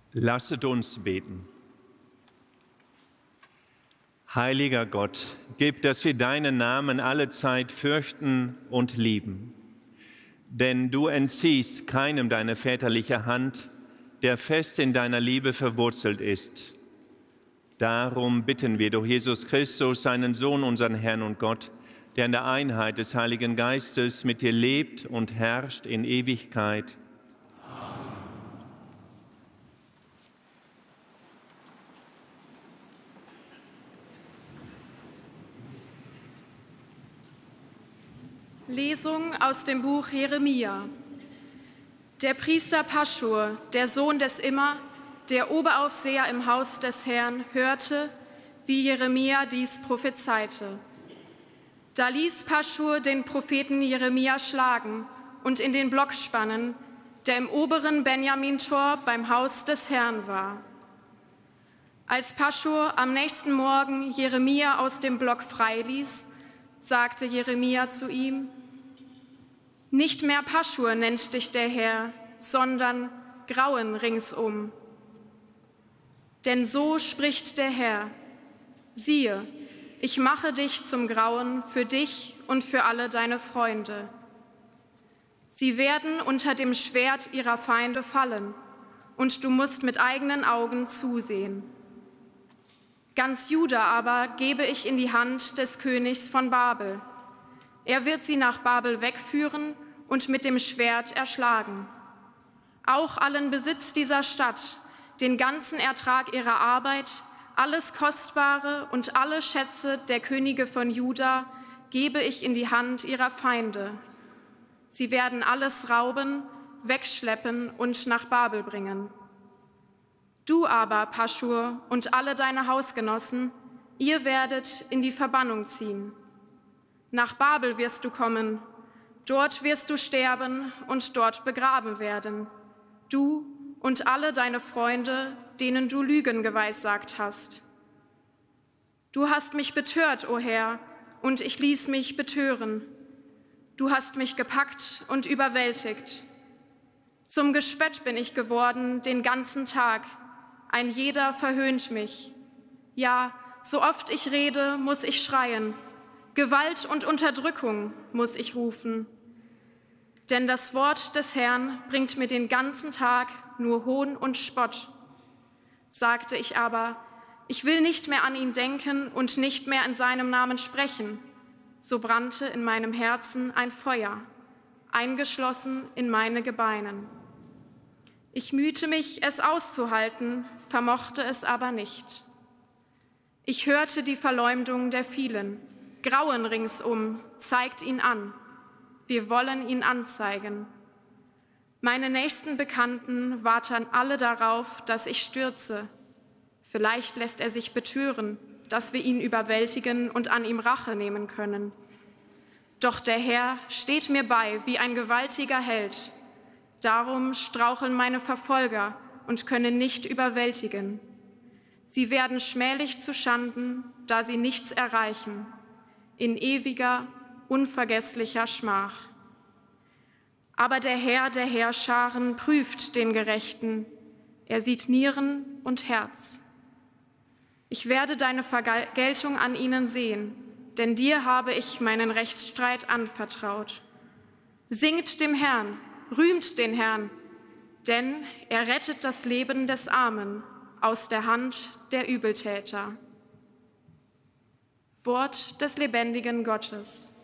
Lasset uns beten. Heiliger Gott, gib, dass wir deinen Namen allezeit fürchten und lieben. Denn du entziehst keinem deine väterliche Hand, der fest in deiner Liebe verwurzelt ist. Darum bitten wir durch Jesus Christus, seinen Sohn, unseren Herrn und Gott, der in der Einheit des Heiligen Geistes mit dir lebt und herrscht in Ewigkeit. Lesung aus dem Buch Jeremia. Der Priester Paschur, der Sohn des Immer, der Oberaufseher im Haus des Herrn, hörte, wie Jeremia dies prophezeite. Da ließ Paschur den Propheten Jeremia schlagen und in den Block spannen, der im oberen Benjamin-Tor beim Haus des Herrn war. Als Paschur am nächsten Morgen Jeremia aus dem Block freiließ, sagte Jeremia zu ihm: Nicht mehr Paschur nennt dich der Herr, sondern Grauen ringsum. Denn so spricht der Herr: Siehe, ich mache dich zum Grauen für dich und für alle deine Freunde. Sie werden unter dem Schwert ihrer Feinde fallen, und du musst mit eigenen Augen zusehen. Ganz Juda aber gebe ich in die Hand des Königs von Babel. Er wird sie nach Babel wegführen und mit dem Schwert erschlagen. Auch allen Besitz dieser Stadt, den ganzen Ertrag ihrer Arbeit, alles Kostbare und alle Schätze der Könige von Juda gebe ich in die Hand ihrer Feinde. Sie werden alles rauben, wegschleppen und nach Babel bringen. Du aber, Paschur, und alle deine Hausgenossen, ihr werdet in die Verbannung ziehen. Nach Babel wirst du kommen, dort wirst du sterben und dort begraben werden, du und alle deine Freunde, denen du Lügen geweissagt hast. Du hast mich betört, o Herr, und ich ließ mich betören. Du hast mich gepackt und überwältigt. Zum Gespött bin ich geworden den ganzen Tag. Ein jeder verhöhnt mich. Ja, so oft ich rede, muss ich schreien. Gewalt und Unterdrückung muss ich rufen. Denn das Wort des Herrn bringt mir den ganzen Tag nur Hohn und Spott. Sagte ich aber, ich will nicht mehr an ihn denken und nicht mehr in seinem Namen sprechen, so brannte in meinem Herzen ein Feuer, eingeschlossen in meine Gebeinen. Ich mühte mich, es auszuhalten, vermochte es aber nicht. Ich hörte die Verleumdung der vielen. Grauen ringsum, zeigt ihn an. Wir wollen ihn anzeigen. Meine nächsten Bekannten warten alle darauf, dass ich stürze. Vielleicht lässt er sich betören, dass wir ihn überwältigen und an ihm Rache nehmen können. Doch der Herr steht mir bei wie ein gewaltiger Held. Darum straucheln meine Verfolger und können nicht überwältigen. Sie werden schmählich zu Schanden, da sie nichts erreichen, in ewiger, unvergesslicher Schmach. Aber der Herr der Heerscharen prüft den Gerechten. Er sieht Nieren und Herz. Ich werde deine Vergeltung an ihnen sehen, denn dir habe ich meinen Rechtsstreit anvertraut. Singt dem Herrn, rühmt den Herrn, denn er rettet das Leben des Armen aus der Hand der Übeltäter. Wort des lebendigen Gottes.